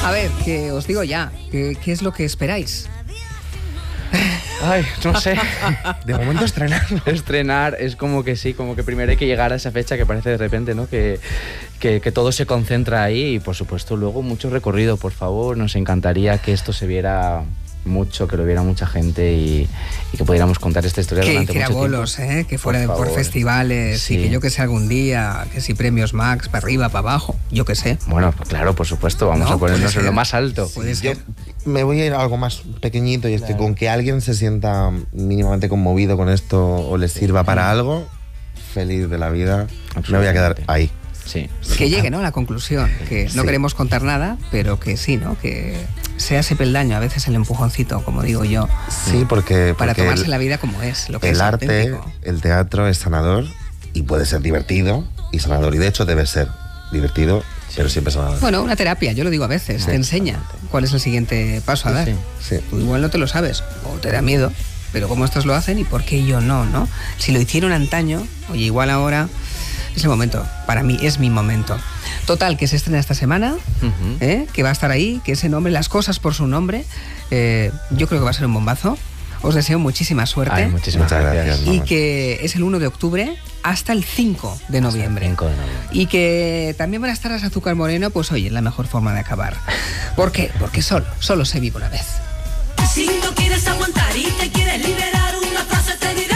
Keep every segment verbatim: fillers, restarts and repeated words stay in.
A ver, que os digo ya, ¿qué, qué es lo que esperáis? Ay, no sé. De momento estrenar. Estrenar es como que sí, como que primero hay que llegar a esa fecha que parece de repente, ¿no? Que, que, que todo se concentra ahí y por supuesto luego mucho recorrido, por favor. Nos encantaría que esto se viera mucho, que lo viera mucha gente y, y que pudiéramos contar esta historia que durante hiciera mucho bolos, tiempo. ¿eh? Que fuera por, por festivales sí. y que yo que sé algún día, que si premios Max, para arriba, para abajo, yo que sé. Bueno, claro, por supuesto, vamos No, a ponernos puede en lo ser. más alto. Puede Yo ser. me voy a ir a algo más pequeñito y estoy Claro. con que alguien se sienta mínimamente conmovido con esto o le sirva para algo, feliz de la vida. Me voy a quedar ahí. Sí. Que llegue, ¿no? A la conclusión, que no Sí. queremos contar nada, pero que sí, ¿no? Que sea ese peldaño, a veces el empujoncito, como digo yo, Sí, porque, para porque tomarse el, la vida como es, lo que el es arte, auténtico. el teatro es sanador y puede ser divertido y sanador. Y de hecho debe ser divertido, pero siempre sanador. Bueno, una terapia, yo lo digo a veces, Sí, te enseña cuál es el siguiente paso a dar. Sí, sí. Tú igual no te lo sabes, o te da miedo, pero como estos lo hacen y por qué yo no, ¿no? Si lo hicieron antaño, oye, igual ahora es el momento, para mí es mi momento. Total, que se estrena esta semana, Ujú. ¿eh? Que va a estar ahí, que ese nombre, las cosas por su nombre, eh, yo creo que va a ser un bombazo. Os deseo muchísima suerte. Ay, muchísimas Muchas gracias. gracias. y Vamos. que es el uno de octubre hasta el cinco de noviembre. cinco de noviembre. Y que también van a estar las Azúcar Moreno, pues oye, la mejor forma de acabar. ¿Por qué? Porque solo, solo se vive una vez. Si no quieres aguantar y te quieres liberar, una frase te diré: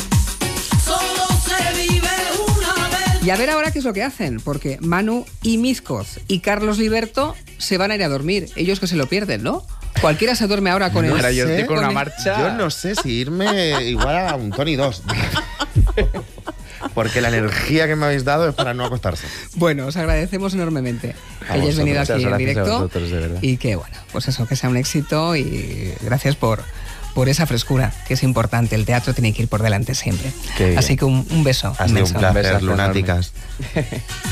solo se vive una vez. Y a ver ahora qué es lo que hacen, porque Manu y Mizcoz y Carlos Liberto se van a ir a dormir. Ellos que se lo pierden, ¿no? Cualquiera se duerme ahora con No el... Ahora yo sé, estoy con con una el- marcha. Yo no sé si irme igual a un Tony dos. Porque la energía que me habéis dado es para no acostarse. Bueno, os agradecemos enormemente que A hayáis vosotros, venido muchas aquí en gracias a directo. vosotros, de verdad. Y que, bueno, pues eso, que sea un éxito y gracias por, por esa frescura, que es importante. El teatro tiene que ir por delante siempre. Qué bien. Así que un, un beso. Ha sido un inmenso. placer, besazo enorme. lunáticas.